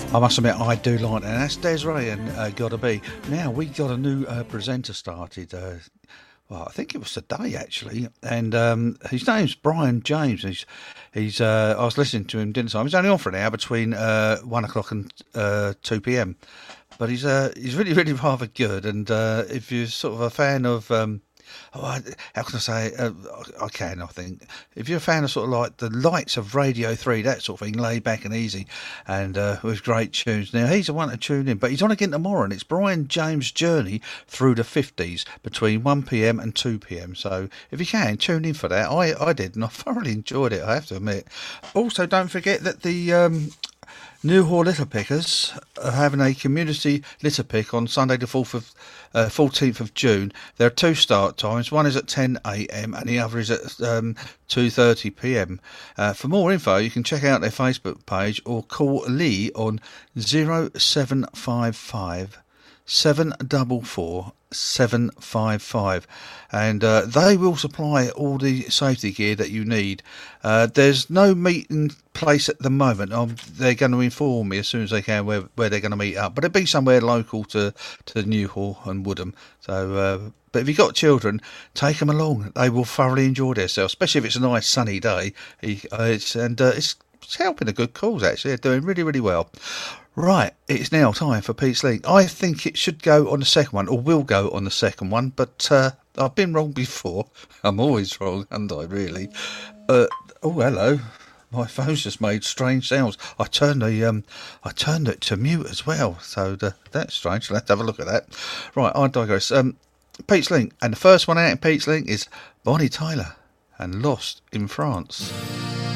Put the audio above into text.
I must admit, I do like that. That's Desiree and Gotta Be. Now, we got a new presenter started. Well, I think it was today actually, and his name's Brian James. He's. I was listening to him dinner time. He's only on for an hour between 1 o'clock and 2 p.m. But he's really really rather good. And if you're sort of a fan of how can I say? I think. If you're a fan of sort of like the lights of Radio 3, that sort of thing, laid back and easy, and with great tunes. Now, he's the one to tune in, but he's on again tomorrow, and it's Brian James' Journey Through the 50s between 1 p.m. and 2 p.m. So, if you can, tune in for that. I did, and I thoroughly enjoyed it, I have to admit. Also, don't forget that the Newhall Litter Pickers are having a community litter pick on Sunday the 14th of June. There are two start times. One is at 10 a.m. and the other is at 2:30 p.m. For more info, you can check out their Facebook page or call Lee on 0755 744 755, and they will supply all the safety gear that you need. There's no meeting place at the moment. They're going to inform me as soon as they can where they're going to meet up, but it'll be somewhere local to Newhall and Woodham. So but if you've got children, take them along. They will thoroughly enjoy themselves, especially if it's a nice sunny day. It's helping a good cause, actually. They're doing really, really well. Right, it's now time for Pete's Link. I think it should go on the second one, or will go on the second one, but I've been wrong before. I'm always wrong, haven't I, really? Oh, hello. My phone's just made strange sounds. I turned it to mute as well, so that's strange. Let's have a look at that. Right, I digress. Pete's Link, and the first one out in Pete's Link is Bonnie Tyler and Lost in France.